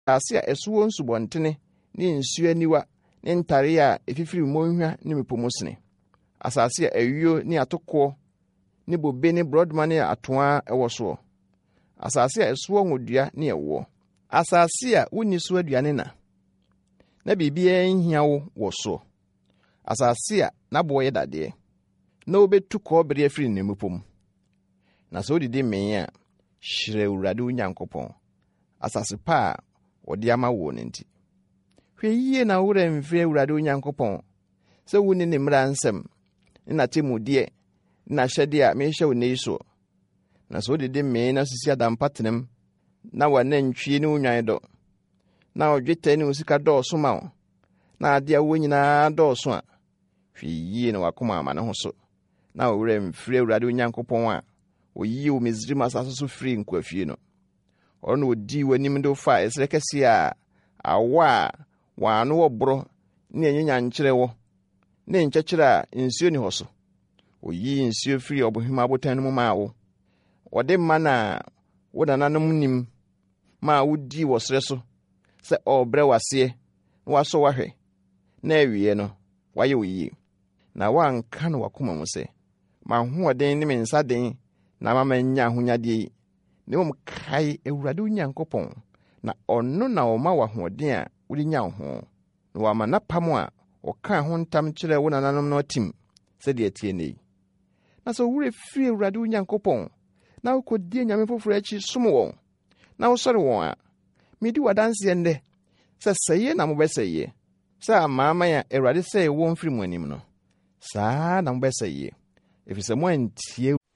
asase a ɛso nsubɔntene ne nsuo aniwa ne ntare a efifiri monhwa ne mepomosene. Asase a awio ne atokɔ ne bobe ne brodma ne atoa ɛwɔ so. Asase a ɛso ngodua ne ɛwɔ. Asase a wonni so aduane na bibia nhia wo wɔ so. Asase a nabo yɛ dadeɛ na obetu kɔbere afiri ne mupom. Na so didi men a hyire Awurade Onyankopɔn. Asase pa a wɔde ama wo ne nti. Hwɛ yie na wura mfiri Awurade Onyankopɔn. Sɛ wonni ne mmara nsɛm na temudeɛ na hyɛde a mehyɛ wo nei so. Na so didi men na sisi adampatenem na wanantwie ne onwan dɔ. Na odwetɛ ne osika dɔɔso ma wo. Na ade a wo nyinaa dɔɔso a hwɛ yie na wakoma ama ne ho so. Na wura mfiri Awurade Onyankopɔn a oyi wo Misraim asase so firi nkwafie no. Ɔno odi w'anim do fa esre kɛse a awa wano wɔboro ne anyanya nkyerɛ wɔ ne nkyɛkyerɛ a nsuo ni hɔ so. Oyi nsuo firi ɔbohima abotan no mu ma wo. Ɔde mana wo nananom nim ma wodi wɔ sre so sɛ ɔbrɛ wase na waso wahwɛ na awie no wayɛ oyi. Na wanka no wakoma mu sɛ mahoɔden ne me nsa den na mama nya ahonyade yi. Ne mom kai Awurade Onyankopɔn na ɔno na ɔma wahoɔden a wode nya ho. Na wama napam a ɔka ho ntam kyerɛ wo nananom no atim sɛ de atie nei. Na sɛ wure firi Awurade Onyankopɔn na wokɔdie nyame foforo akyi som wɔn na wosɔre wɔn a medi wadanse ndɛ sɛ sɛye na mobɛsɛye. Sɛ amaama ya Awurade sɛ wɔn firi mu anim no saa na mobɛsɛye. Efisɛ mo antie